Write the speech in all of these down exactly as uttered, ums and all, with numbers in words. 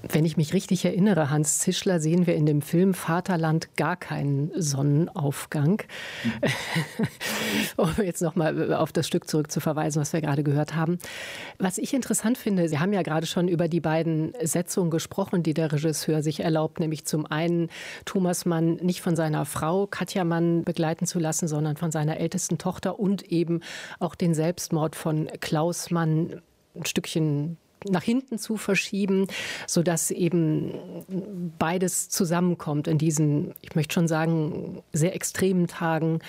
Wenn ich mich richtig erinnere, Hans Zischler, sehen wir in dem Film Vaterland gar keinen Sonnenaufgang. Mhm. Um jetzt noch mal auf das Stück zurückzuverweisen, was wir gerade gehört haben. Was ich interessant finde, Sie haben ja gerade schon über die beiden Setzungen gesprochen, die der Regisseur sich erlaubt, nämlich zum einen Thomas Mann nicht von seiner Frau Katja Mann begleiten zu lassen, sondern von seiner ältesten Tochter und eben auch den Selbstmord von Klaus Mann ein Stückchen nach hinten zu verschieben, sodass eben beides zusammenkommt in diesen, ich möchte schon sagen, sehr extremen Tagen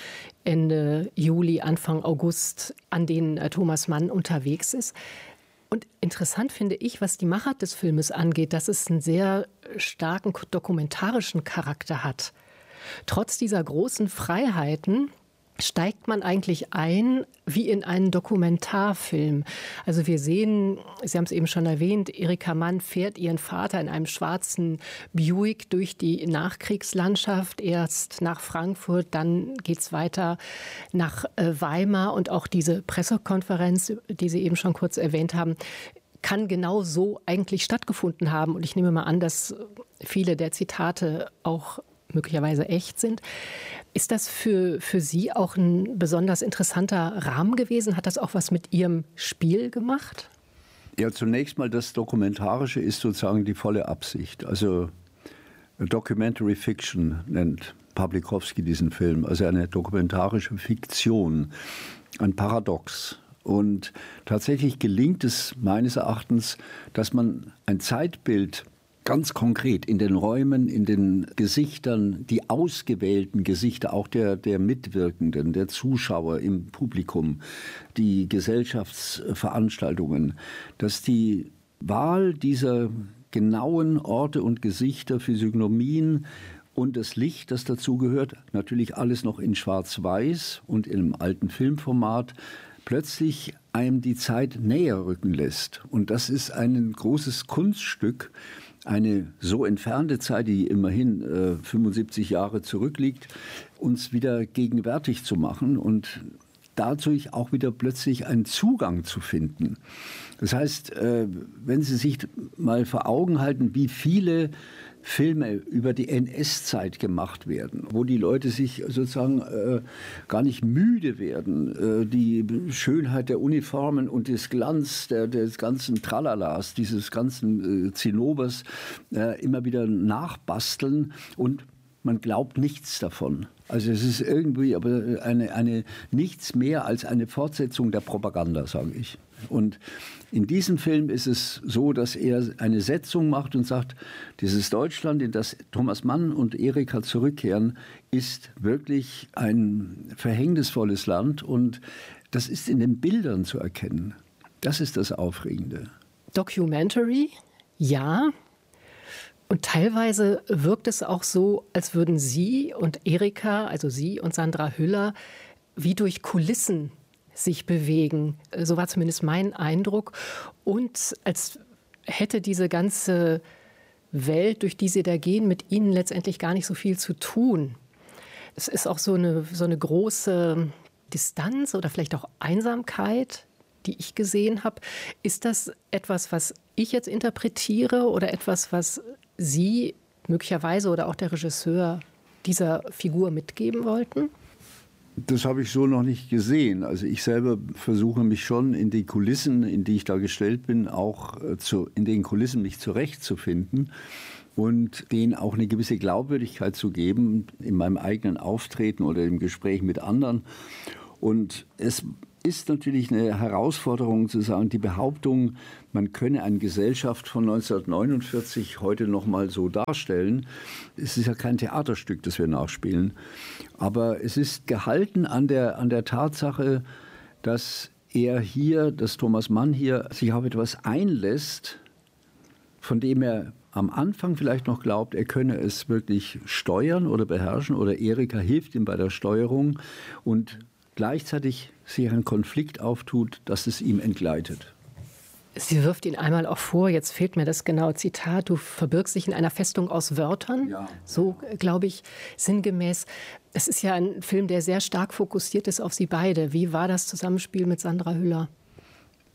Ende Juli, Anfang August, an denen Thomas Mann unterwegs ist. Und interessant finde ich, was die Machart des Filmes angeht, dass es einen sehr starken dokumentarischen Charakter hat. Trotz dieser großen Freiheiten steigt man eigentlich ein wie in einen Dokumentarfilm. Also wir sehen, Sie haben es eben schon erwähnt, Erika Mann fährt ihren Vater in einem schwarzen Buick durch die Nachkriegslandschaft, erst nach Frankfurt, dann geht es weiter nach Weimar und auch diese Pressekonferenz, die Sie eben schon kurz erwähnt haben, kann genau so eigentlich stattgefunden haben. Und ich nehme mal an, dass viele der Zitate auch möglicherweise echt sind. Ist das für, für Sie auch ein besonders interessanter Rahmen gewesen? Hat das auch was mit Ihrem Spiel gemacht? Ja, zunächst mal das Dokumentarische ist sozusagen die volle Absicht. Also Documentary Fiction nennt Pawlikowski diesen Film, also eine dokumentarische Fiktion, ein Paradox. Und tatsächlich gelingt es meines Erachtens, dass man ein Zeitbild ganz konkret in den Räumen, in den Gesichtern, die ausgewählten Gesichter, auch der, der Mitwirkenden, der Zuschauer im Publikum, die Gesellschaftsveranstaltungen, dass die Wahl dieser genauen Orte und Gesichter, Physiognomien und das Licht, das dazugehört, natürlich alles noch in Schwarz-Weiß und im alten Filmformat, plötzlich einem die Zeit näher rücken lässt. Und das ist ein großes Kunststück, eine so entfernte Zeit, die immerhin äh, fünfundsiebzig Jahre zurückliegt, uns wieder gegenwärtig zu machen und dadurch auch wieder plötzlich einen Zugang zu finden. Das heißt, äh, wenn Sie sich mal vor Augen halten, wie viele Filme über die N S-Zeit gemacht werden, wo die Leute sich sozusagen äh, gar nicht müde werden, äh, die Schönheit der Uniformen und des Glanz der, des ganzen Tralalas, dieses ganzen äh, Zinnobers äh, immer wieder nachbasteln und man glaubt nichts davon. Also es ist irgendwie aber eine, eine, nichts mehr als eine Fortsetzung der Propaganda, sage ich. Und in diesem Film ist es so, dass er eine Setzung macht und sagt, dieses Deutschland, in das Thomas Mann und Erika zurückkehren, ist wirklich ein verhängnisvolles Land und das ist in den Bildern zu erkennen. Das ist das Aufregende. Documentary, ja. Und teilweise wirkt es auch so, als würden Sie und Erika, also Sie und Sandra Hüller, wie durch Kulissen sich bewegen. So war zumindest mein Eindruck. Und als hätte diese ganze Welt, durch die Sie da gehen, mit Ihnen letztendlich gar nicht so viel zu tun. Es ist auch so eine, so eine große Distanz oder vielleicht auch Einsamkeit, die ich gesehen habe. Ist das etwas, was ich jetzt interpretiere oder etwas, was Sie möglicherweise oder auch der Regisseur dieser Figur mitgeben wollten? Das habe ich so noch nicht gesehen. Also ich selber versuche mich schon in die Kulissen, in die ich da gestellt bin, auch zu, in den Kulissen mich zurechtzufinden und denen auch eine gewisse Glaubwürdigkeit zu geben in meinem eigenen Auftreten oder im Gespräch mit anderen. Und es ist natürlich eine Herausforderung zu sagen, die Behauptung, man könne eine Gesellschaft von neunzehnhundertneunundvierzig heute noch mal so darstellen. Es ist ja kein Theaterstück, das wir nachspielen. Aber es ist gehalten an der, an der Tatsache, dass er hier, dass Thomas Mann hier sich auf etwas einlässt, von dem er am Anfang vielleicht noch glaubt, er könne es wirklich steuern oder beherrschen oder Erika hilft ihm bei der Steuerung und gleichzeitig sich ein Konflikt auftut, dass es ihm entgleitet. Sie wirft ihn einmal auch vor, jetzt fehlt mir das genaue Zitat, du verbirgst dich in einer Festung aus Wörtern, ja. So glaube ich sinngemäß. Es ist ja ein Film, der sehr stark fokussiert ist auf Sie beide. Wie war das Zusammenspiel mit Sandra Hüller?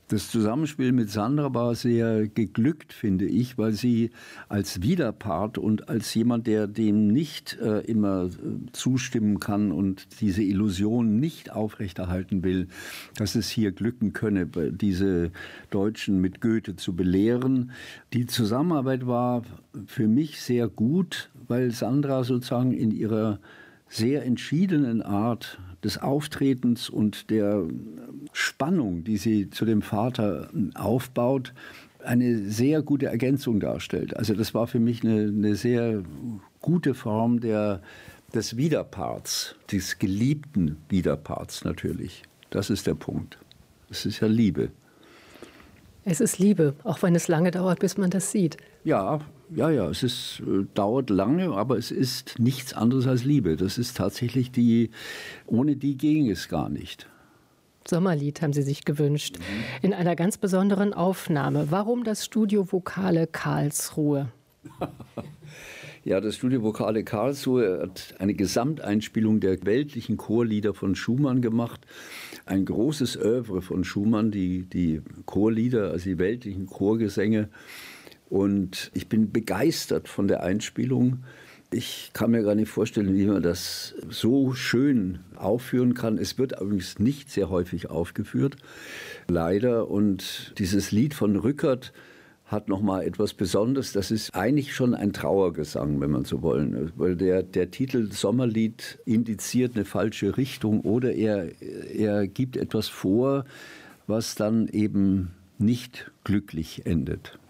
Das Zusammenspiel mit Sandra war sehr geglückt, finde ich, weil sie als Widerpart und als jemand, der dem nicht äh, immer äh, zustimmen kann und diese Illusion nicht aufrechterhalten will, dass es hier glücken könne, diese Deutschen mit Goethe zu belehren. Die Zusammenarbeit war für mich sehr gut, weil Sandra sozusagen in ihrer sehr entschiedenen Art des Auftretens und der Spannung, die sie zu dem Vater aufbaut, eine sehr gute Ergänzung darstellt. Also das war für mich eine, eine sehr gute Form der, des Widerparts, des geliebten Widerparts natürlich. Das ist der Punkt. Es ist ja Liebe. Es ist Liebe, auch wenn es lange dauert, bis man das sieht. Ja, ja, ja, es ist, äh, dauert lange, aber es ist nichts anderes als Liebe. Das ist tatsächlich die, ohne die ging es gar nicht. Sommerlied haben Sie sich gewünscht, mhm. in einer ganz besonderen Aufnahme. Warum das Studio Vokale Karlsruhe? Ja, das Studio Vokale Karlsruhe hat eine Gesamteinspielung der weltlichen Chorlieder von Schumann gemacht. Ein großes Œuvre von Schumann, die, die Chorlieder, also die weltlichen Chorgesänge. Und ich bin begeistert von der Einspielung. Ich kann mir gar nicht vorstellen, wie man das so schön aufführen kann. Es wird übrigens nicht sehr häufig aufgeführt, leider. Und dieses Lied von Rückert hat nochmal etwas Besonderes. Das ist eigentlich schon ein Trauergesang, wenn man so wollen. Weil der, der Titel Sommerlied indiziert eine falsche Richtung oder er, er gibt etwas vor, was dann eben nicht glücklich endet.